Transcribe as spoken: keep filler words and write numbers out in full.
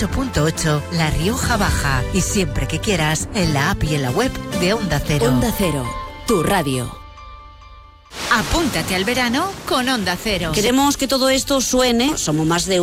ocho punto ocho La Rioja Baja. Y siempre que quieras, en la app y en la web de Onda Cero. Onda Cero, tu radio. Apúntate al verano con Onda Cero. Queremos que todo esto suene, somos más de